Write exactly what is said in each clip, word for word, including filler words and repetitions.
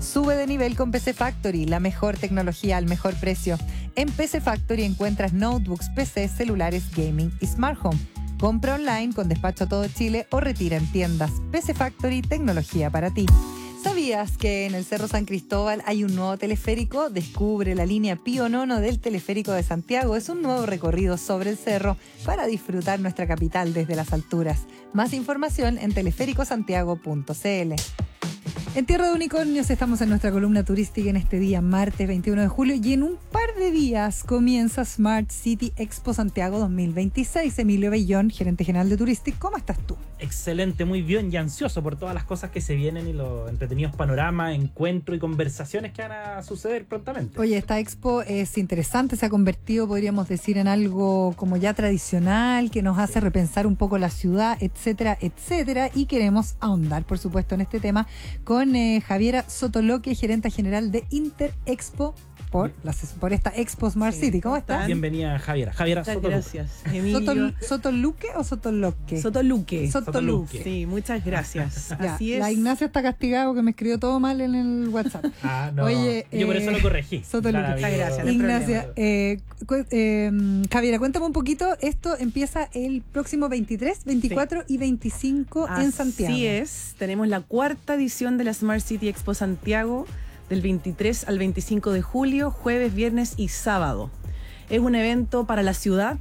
Sube de nivel con P C Factory, la mejor tecnología al mejor precio. En P C Factory encuentras notebooks, P C, celulares, gaming y smart home. Compra online con despacho a todo Chile o retira en tiendas. P C Factory, tecnología para ti. ¿Sabías que en el Cerro San Cristóbal hay un nuevo teleférico? Descubre la línea Pío Nono del Teleférico de Santiago. Es un nuevo recorrido sobre el cerro para disfrutar nuestra capital desde las alturas. Más información en teleférico santiago punto c l. En Tierra de Unicornios estamos en nuestra columna turística en este día, martes veintiuno de julio, y en un par de días comienza Smart City Expo Santiago dos mil veintiséis. Emilio Bellón, gerente general de Touristic, ¿cómo estás tú? Excelente, muy bien y ansioso por todas las cosas que se vienen y los entretenidos panoramas, encuentros y conversaciones que van a suceder prontamente. Oye, esta expo es interesante, se ha convertido, podríamos decir, en algo como ya tradicional, que nos hace repensar un poco la ciudad, etcétera, etcétera, y queremos ahondar, por supuesto, en este tema con Con eh, Javiera Sotoloque, gerente general de Interexpo, por, las, por esta Expo Smart City. ¿Cómo estás? Bienvenida, Javiera. Javiera Muchas Sotoluque. Gracias, Emilio. Sotol, ¿Sotoluque o Sotoloque? Sotoluque. Sotoluque. Sí, muchas gracias. Ya, Así es. La Ignacia está castigada porque me escribió todo mal en el WhatsApp. Ah, no. Oye, yo por eso eh, lo corregí. Sotoluque. Muchas gracias. No hay Ignacia, eh, cu- eh, Javiera, cuéntame un poquito. Esto empieza el próximo veintitrés, veinticuatro sí. y veinticinco Así en Santiago. Así es. Tenemos la cuarta edición de la Smart City Expo Santiago, del veintitrés al veinticinco de julio, jueves, viernes y sábado. Es un evento para la ciudad,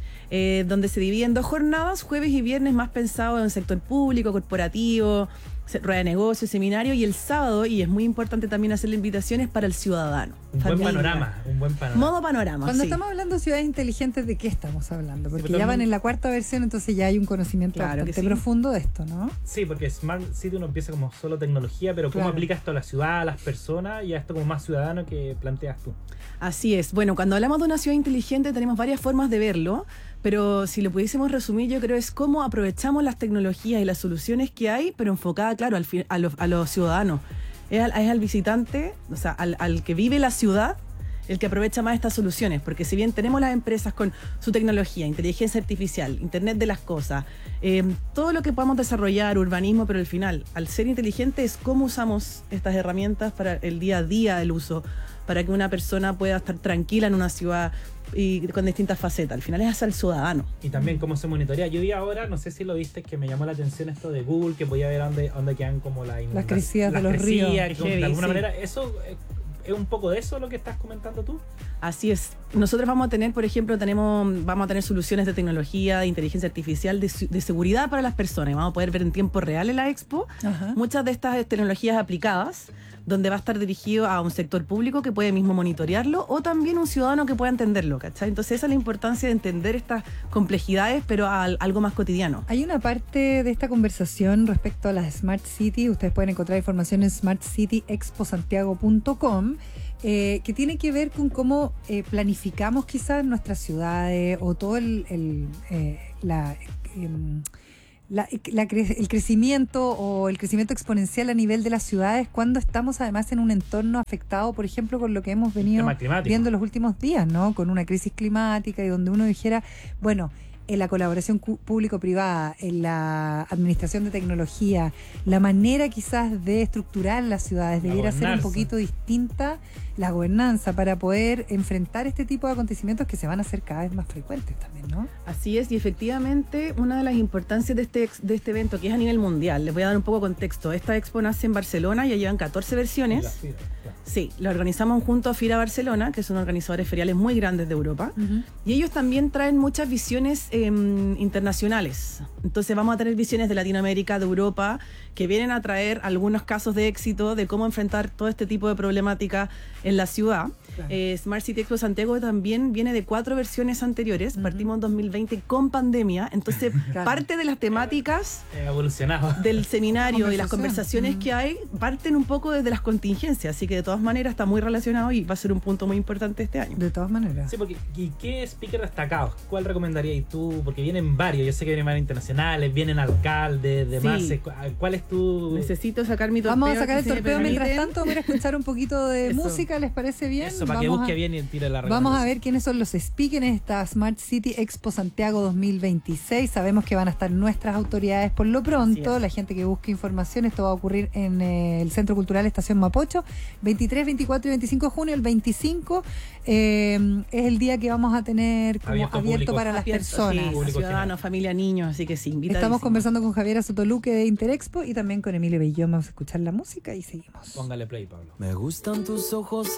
eh, donde se divide en dos jornadas, jueves y viernes más pensado en el sector público, corporativo, rueda de negocios, seminario, y el sábado, y es muy importante también hacer la invitación, es para el ciudadano. Un familia. buen panorama, un buen panorama. Modo panorama, Cuando sí. estamos hablando de ciudades inteligentes, ¿de qué estamos hablando? Porque Sí, ya pero van no- en la cuarta versión, entonces ya hay un conocimiento Claro que bastante sí. profundo de esto, ¿no? Sí, porque Smart City uno empieza como solo tecnología, pero ¿cómo Claro. aplica esto a la ciudad, a las personas y a esto como más ciudadano que planteas tú? Así es. Bueno, cuando hablamos de una ciudad inteligente tenemos varias formas de verlo, pero si lo pudiésemos resumir, yo creo es cómo aprovechamos las tecnologías y las soluciones que hay, pero enfocada, claro, al fi- a, los, a los ciudadanos. Es al, es al visitante, o sea, al, al que vive la ciudad, el que aprovecha más estas soluciones, porque si bien tenemos las empresas con su tecnología, inteligencia artificial, Internet de las cosas, eh, todo lo que podamos desarrollar, urbanismo, pero al final, al ser inteligente es cómo usamos estas herramientas para el día a día del uso, para que una persona pueda estar tranquila en una ciudad y con distintas facetas. Al final es hacia el ciudadano. Y también cómo se monitorea. Yo vi ahora, no sé si lo viste, que me llamó la atención esto de Google, que podía ver dónde, dónde quedan como la Las crecidas de los crecidas, ríos. que de Heavy, alguna sí. manera, eso eh, es un poco de eso lo que estás comentando tú. Así es. Nosotros vamos a tener, por ejemplo, tenemos, vamos a tener soluciones de tecnología, de inteligencia artificial, de, su- de seguridad para las personas. Y vamos a poder ver en tiempo real en la expo Ajá. muchas de estas tecnologías aplicadas, donde va a estar dirigido a un sector público que puede mismo monitorearlo o también un ciudadano que pueda entenderlo, ¿cachai? Entonces esa es la importancia de entender estas complejidades, pero a algo más cotidiano. Hay una parte de esta conversación respecto a las Smart City. Ustedes pueden encontrar información en smart city expo santiago punto com. Eh, que tiene que ver con cómo eh, planificamos quizás nuestras ciudades o todo el, el, eh, la, em, la- la cre- el crecimiento o el crecimiento exponencial a nivel de las ciudades cuando estamos además en un entorno afectado, por ejemplo, con lo que hemos venido Tema climático. viendo en los últimos días, ¿no? Con una crisis climática y donde uno dijera, bueno, en la colaboración cu- público-privada, en la administración de tecnología, la manera quizás de estructurar las ciudades La debiera ser un gobernanza. poquito distinta, la gobernanza, para poder enfrentar este tipo de acontecimientos que se van a hacer cada vez más frecuentes también, ¿no? Así es, y efectivamente una de las importancias de este, ex- de este evento, que es a nivel mundial, les voy a dar un poco de contexto. Esta expo nace en Barcelona, ya llevan catorce versiones. La fila, claro. Sí, la organizamos junto a FIRA Barcelona, que son organizadores feriales muy grandes de Europa. Y ellos también traen muchas visiones eh, internacionales. Entonces vamos a tener visiones de Latinoamérica, de Europa, que vienen a traer algunos casos de éxito de cómo enfrentar todo este tipo de problemática en la ciudad. Claro. Eh, Smart City Expo Santiago también viene de cuatro versiones anteriores. Ujú. Partimos en dos mil veinte con pandemia. Entonces, Claro. parte de las temáticas Eh, evolucionado. del seminario y las Conversación. conversaciones Mm. que hay parten un poco desde las contingencias, así que de todas todas maneras está muy relacionado y va a ser un punto muy importante este año. De todas maneras. Sí, porque ¿y qué speaker destacados? ¿Cuál recomendarías tú? Porque vienen varios, yo sé que vienen varios internacionales, vienen alcaldes, demás. Sí. ¿Cuál es tu...? Necesito sacar mi torpeo. Vamos a sacar el si me torpeo mientras permiten. tanto, vamos a escuchar un poquito de Eso. música, ¿les parece bien? Eso, para que Vamos busque a- bien y tire la Vamos a recomendación. ver quiénes son los speakers en esta Smart City Expo Santiago dos mil veintiséis. Sabemos que van a estar nuestras autoridades por lo pronto. Así es. La gente que busque información, esto va a ocurrir en eh, el Centro Cultural Estación Mapocho, veintitrés, veinticuatro y veinticinco de junio. El veinticinco eh, es el día que vamos a tener como Abierto abierto, público. para las Abierto, personas. sí, Público ciudadanos, general. familia, niños, así que sí, invitadísimo. Estamos conversando con Javiera Sotoluque de Interexpo y también con Emilio Bellón. Vamos a escuchar la música y seguimos. Póngale play, Pablo. Me gustan tus ojos